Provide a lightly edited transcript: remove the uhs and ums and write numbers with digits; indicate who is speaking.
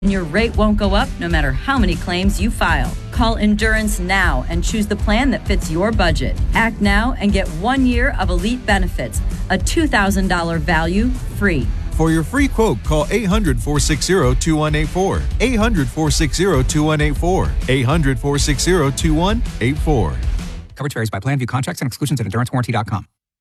Speaker 1: And your rate won't go up no matter how many claims you file. Call Endurance now and choose the plan that fits your budget. Act now and get 1 year of elite benefits, a $2,000 value free.
Speaker 2: For your free quote, call 800-460-2184. 800-460-2184. 800-460-2184.
Speaker 3: Coverage varies by plan. View contracts and exclusions at endurancewarranty.com.